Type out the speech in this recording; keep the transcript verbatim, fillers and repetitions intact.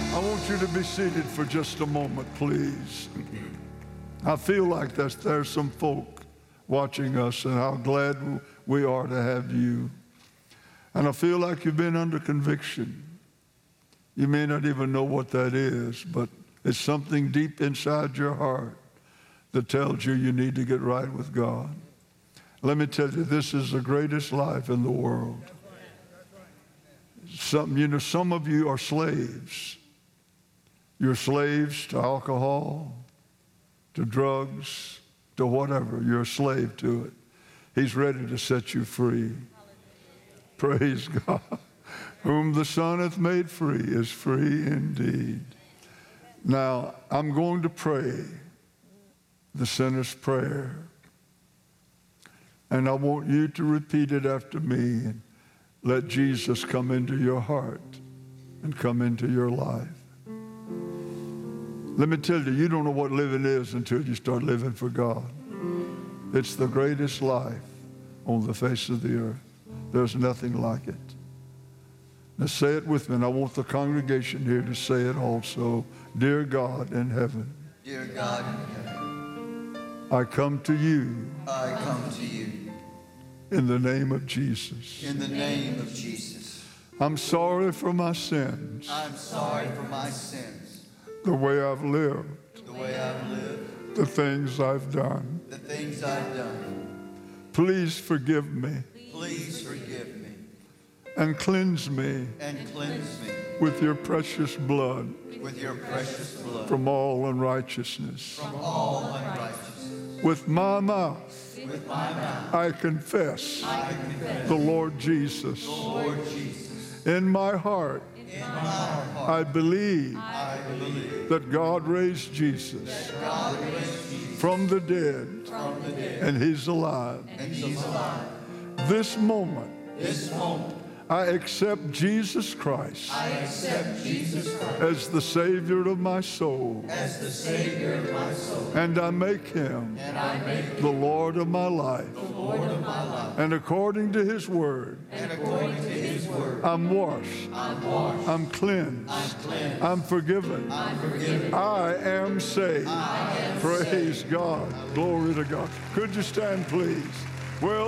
I want you to be seated for just a moment, please. I feel like that's, there's some folk watching us, and how glad we are to have you. And I feel like you've been under conviction. You may not even know what that is, but it's something deep inside your heart that tells you you need to get right with God. Let me tell you, this is the greatest life in the world. Some, you know, some of you are slaves. You're slaves to alcohol, to drugs, to whatever. You're a slave to it. He's ready to set you free. Praise God. Whom the Son hath made free is free indeed. Now, I'm going to pray the sinner's prayer. And I want you to repeat it after me and let Jesus come into your heart and come into your life. Let me tell you, you don't know what living is until you start living for God. It's the greatest life on the face of the earth. There's nothing like it. Now say it with me, and I want the congregation here to say it also. Dear God in heaven. Dear God in heaven. I come to you. I come to you. In the name of Jesus. In the name of Jesus. I'm sorry for my sins. I'm sorry for my sins. The way I've lived. The way I've lived. The things I've done. The things I've done. Please forgive me. Please forgive me. And cleanse me. And cleanse me. With your precious blood. With your precious blood. From all unrighteousness. From all unrighteousness. With my mouth. With my mouth. I confess. I confess. The Lord Jesus. The Lord Jesus. In my heart. In my heart. I believe. I believe. That God raised Jesus. That God raised Jesus. From the dead. From the dead. And He's alive. And He's alive. This moment. This moment. I accept Jesus Christ. I accept Jesus Christ. As the Savior of my soul. As the Savior of my soul. And I make Him. And I make Him. The Lord of my life. The Lord of my life. And according to His word. And according to His word. I'm washed. I'm washed. I'm cleansed. I'm cleansed. I'm forgiven. I'm forgiven. I am saved. I am Praise saved. God. Glory to God. Could you stand, please? Well.